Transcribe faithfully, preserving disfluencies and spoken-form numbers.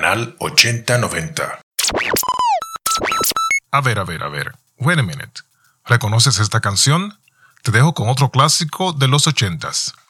Canal ochenta noventa. A ver, a ver, a ver. Wait a minute. ¿Reconoces esta canción? Te dejo con otro clásico de los ochentas.